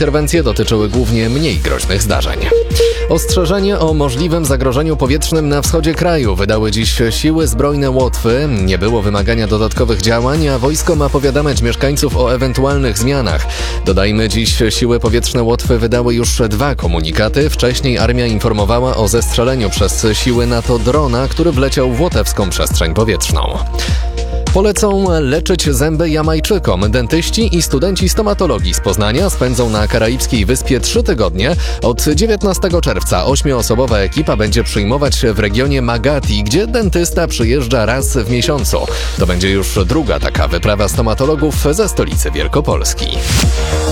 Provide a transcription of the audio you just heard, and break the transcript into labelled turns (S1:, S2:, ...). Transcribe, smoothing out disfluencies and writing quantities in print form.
S1: interwencje dotyczyły głównie mniej groźnych zdarzeń. Ostrzeżenie o możliwym zagrożeniu powietrznym na wschodzie kraju wydały dziś siły zbrojne Łotwy. Nie było wymagania dodatkowych działań, a wojsko ma powiadamiać mieszkańców o ewentualnych zmianach. Dodajmy, dziś siły powietrzne Łotwy wydały już 2 komunikaty. Wcześniej armia informowała o zestrzeleniu przez siły NATO drona, który wleciał w łotewską przestrzeń powietrzną. Polecą leczyć zęby Jamajczykom. Dentyści i studenci stomatologii z Poznania spędzą na karaibskiej wyspie 3 tygodnie. Od 19 czerwca 8-osobowa ekipa będzie przyjmować w regionie Magati, gdzie dentysta przyjeżdża raz w miesiącu. To będzie już druga taka wyprawa stomatologów ze stolicy Wielkopolski.